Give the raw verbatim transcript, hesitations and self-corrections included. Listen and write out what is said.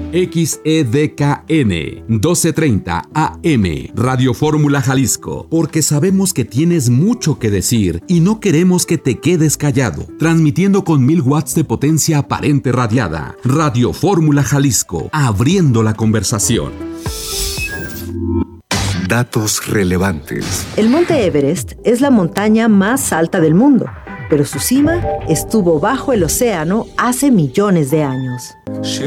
X E D K N doce treinta A M, Radio Fórmula Jalisco, porque sabemos que tienes mucho que decir y no queremos que te quedes callado. Transmitiendo con mil watts de potencia aparente radiada. Radio Fórmula Jalisco, abriendo la conversación. Datos relevantes. El Monte Everest es la montaña más alta del mundo, pero su cima estuvo bajo el océano hace millones de años.